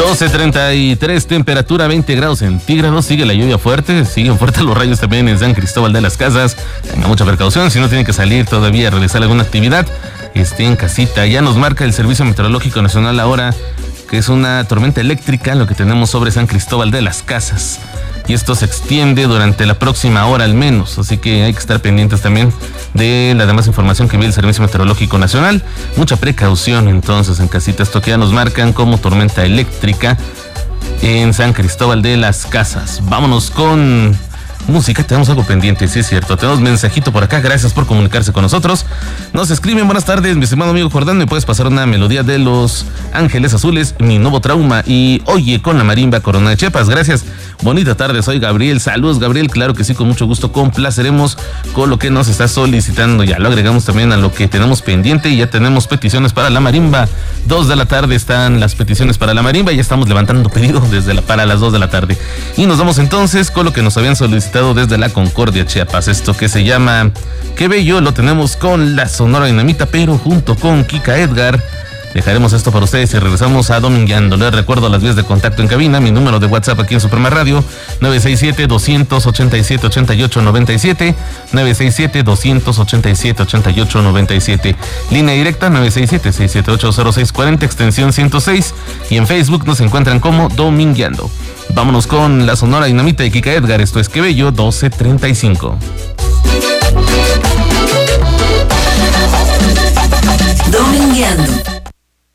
12:33, temperatura 20 grados centígrados, sigue la lluvia fuerte, siguen fuertes los rayos también en San Cristóbal de las Casas. Tenga mucha precaución, si no tiene que salir todavía a realizar alguna actividad, esté en casita. Ya nos marca el Servicio Meteorológico Nacional ahora que es una tormenta eléctrica lo que tenemos sobre San Cristóbal de las Casas. Y esto se extiende durante la próxima hora al menos, así que hay que estar pendientes también de la demás información que envía el Servicio Meteorológico Nacional. Mucha precaución entonces en casita, esto que ya nos marcan como tormenta eléctrica en San Cristóbal de las Casas. Vámonos con música, tenemos algo pendiente, sí es cierto, tenemos mensajito por acá, gracias por comunicarse con nosotros. Nos escriben, buenas tardes, mi estimado amigo Jordán, ¿me puedes pasar una melodía de Los Ángeles Azules, Mi Nuevo Trauma y Oye con la Marimba Corona de Chiapas? Gracias, bonita tarde, soy Gabriel, saludos Gabriel, claro que sí, con mucho gusto, complaceremos con lo que nos está solicitando, ya lo agregamos también a lo que tenemos pendiente y ya tenemos peticiones para la marimba. 2 de la tarde están las peticiones para la marimba, ya estamos levantando pedido para las 2 de la tarde. Y nos vamos entonces con lo que nos habían solicitado desde la Concordia, Chiapas, esto que se llama Qué Bello, lo tenemos con la Sonora Dinamita, pero junto con Kika Edgar. Dejaremos esto para ustedes y regresamos a Domingueando. Les recuerdo las vías de contacto en cabina, mi número de WhatsApp aquí en Suprema Radio, 967-287-8897, 967-287-8897, línea directa 967-678-0640, extensión 106, y en Facebook nos encuentran como Domingueando. Vámonos con la Sonora Dinamita de Kika Edgar, esto es Qué Bello, 12:35. Domingueando.